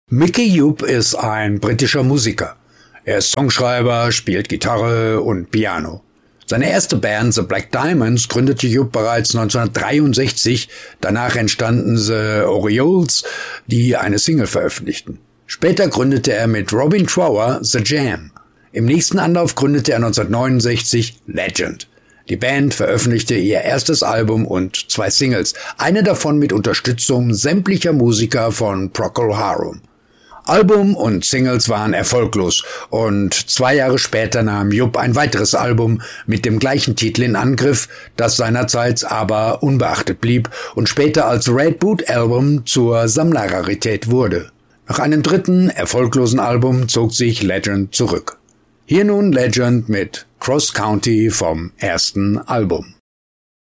Mickey Jupp ist ein britischer Musiker. Er ist Songschreiber, spielt Gitarre und Piano. Seine erste Band The Black Diamonds gründete Jupp bereits 1963, danach entstanden The Orioles, die eine Single veröffentlichten. Später gründete er mit Robin Trower The Jam. Im nächsten Anlauf gründete er 1969 Legend. Die Band veröffentlichte ihr erstes Album und 2 Singles, eine davon mit Unterstützung sämtlicher Musiker von Procol Harum. Album und Singles waren erfolglos und 2 Jahre später nahm Jupp ein weiteres Album mit dem gleichen Titel in Angriff, das seinerzeit aber unbeachtet blieb und später als Red Boot Album zur Sammlerrarität wurde. Nach einem dritten, erfolglosen Album zog sich Legend zurück. Hier nun Legend mit Cross County vom ersten Album.